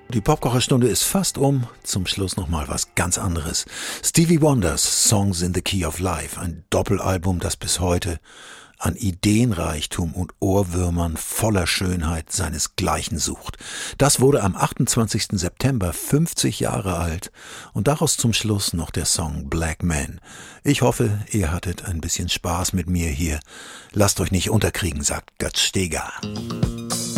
Die Popkocherstunde ist fast um. Zum Schluss nochmal was ganz anderes. Stevie Wonders Songs in the Key of Life, ein Doppelalbum, das bis heute an Ideenreichtum und Ohrwürmern voller Schönheit seinesgleichen sucht. Das wurde am 28. September 50 Jahre alt und daraus zum Schluss noch der Song Black Man. Ich hoffe, ihr hattet ein bisschen Spaß mit mir hier. Lasst euch nicht unterkriegen, sagt Götz Steger.